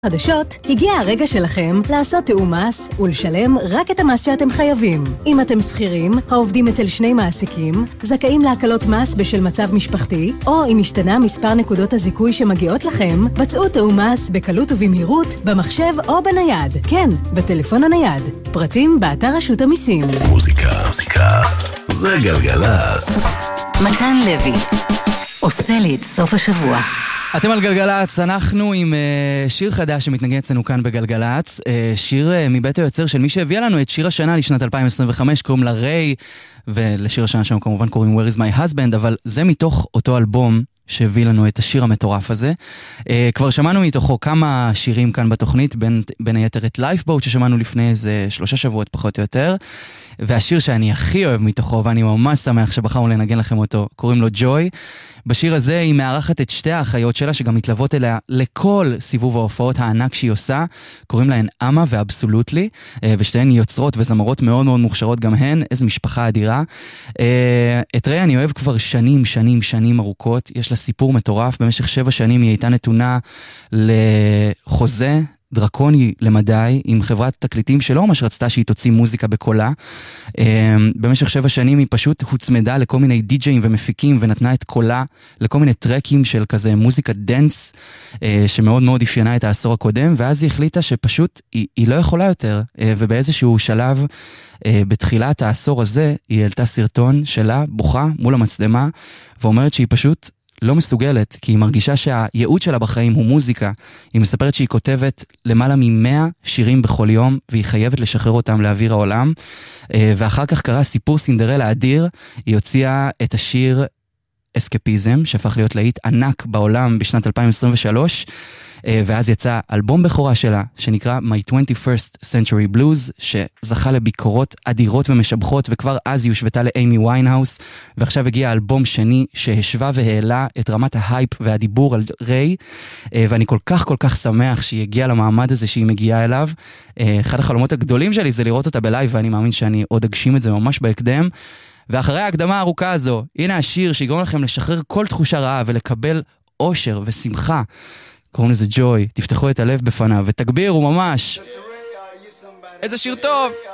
חדשות, הגיע הרגע שלכם לעשות תיאום מס ולשלם רק את המס שאתם חייבים. אם אתם שכירים, העובדים אצל שני מעסיקים, זכאים להקלות מס בשל מצב משפחתי, או אם השתנה מספר נקודות הזיכוי שמגיעות לכם, בצעו תיאום מס בקלות ובמהירות, במחשב או בנייד. כן, בטלפון הנייד. פרטים באתר רשות המיסים. מוזיקה זה גלגלצ. מתן לוי עושה לי את סוף השבוע. אתם על גלגלצ, אנחנו עם שיר חדש שמתנגן אצלנו כאן בגלגלצ, שיר מבית היוצר של מי שהביא לנו את שיר השנה לשנת 2025, קוראים לה ריי, ולשיר השנה שלנו כמובן קוראים Where is my husband, אבל זה מתוך אותו אלבום שהביא לנו את השיר המטורף הזה. כבר שמענו מתוכו כמה שירים כאן בתוכנית, בין היתר את Lifeboat ששמענו לפני איזה 3 שבועות פחות או יותר, והשיר שאני הכי אוהב מתוכו, ואני ממש שמח שבחרנו לנגן לכם אותו, קוראים לו Joy. בשיר הזה היא מארחת את שתי האחיות שלה, שגם מתלוות אליה לכל סיבוב ההופעות הענק שהיא עושה, קוראים להן אמה ואבסולוטלי, ושתיהן יוצרות וזמרות מאוד מאוד מוכשרות גם הן, איזו משפחה אדירה. את ריי אני אוהב כבר שנים ארוכות, יש לה סיפור מטורף, במשך 7 שנים היא הייתה נתונה לחוזה דרקוני למדי, עם חברת תקליטים שלא ממש רצתה שהיא תוציא מוזיקה בקולה. במשך 7 שנים היא פשוט הוצמדה לכל מיני די-ג'אים ומפיקים, ונתנה את קולה לכל מיני טרקים של כזה מוזיקה דנס, שמאוד מאוד אפיינה את העשור הקודם, ואז היא החליטה שפשוט היא לא יכולה יותר, ובאיזשהו שלב, בתחילת העשור הזה, היא העלתה סרטון שלה, בוכה מול המצלמה, ואומרת שהיא פשוט לא מסוגלת, כי היא מרגישה שהייעוד שלה בחיים הוא מוזיקה. היא מספרת שהיא כותבת למעלה מ100 שירים בכל יום, והיא חייבת לשחרר אותם לאוויר העולם. ואחר כך קרה סיפור סינדרלה אדיר, היא הוציאה את השיר אסקפיזם, שהפך להיות להיט ענק בעולם בשנת 2023, ואז יצא אלבום בכורה שלה, שנקרא My 21st Century Blues, שזכה לביקורות אדירות ומשבחות, וכבר אז היא הושוותה לאימי ויינהאוס, ועכשיו הגיע אלבום שני שהשווה והעלה את רמת ההייפ והדיבור על ריי, ואני כל כך שמח שהיא הגיעה למעמד הזה שהיא מגיעה אליו. אחד החלומות הגדולים שלי זה לראות אותה בלייב, ואני מאמין שאני עוד אגשים את זה ממש בהקדם. ואחרי ההקדמה הארוכה הזו, הנה השיר שיגרום לכם לשחרר כל תחושה רעה ולקבל אושר ושמחה. קוראים לזה ג'וי, תפתחו את הלב בפניו ותגבירו ממש. איזה שיר טוב!